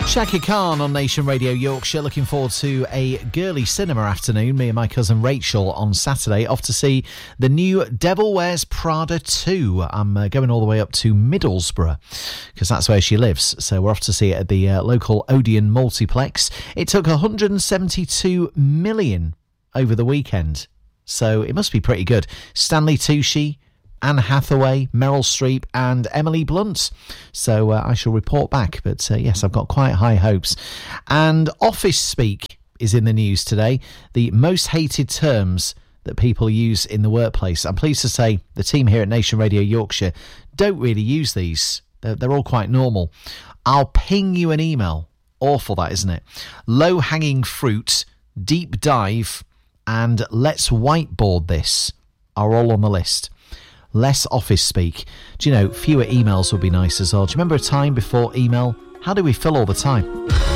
Shaka Khan on Nation Radio Yorkshire. Looking forward to a girly cinema afternoon. Me and my cousin Rachel on Saturday off to see the new Devil Wears Prada 2. I'm going all the way up to Middlesbrough because that's where she lives. So we're off to see it at the local Odeon Multiplex. It took 172 million over the weekend. So it must be pretty good. Stanley Tucci, Anne Hathaway, Meryl Streep and Emily Blunt. So I shall report back. But yes, I've got quite high hopes. And office speak is in the news today. The most hated terms that people use in the workplace. I'm pleased to say the team here at Nation Radio Yorkshire don't really use these. They're all quite normal. I'll ping you an email. Awful that, isn't it? Low-hanging fruit, deep dive and let's whiteboard this are all on the list. Less office speak. Do you know, fewer emails would be nice as well. Do you remember a time before email? How do we fill all the time?